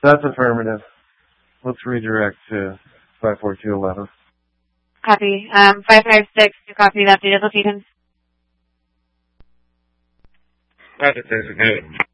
That's affirmative. Let's redirect to 54211. Copy. 556 to copy that updated location. 556, okay.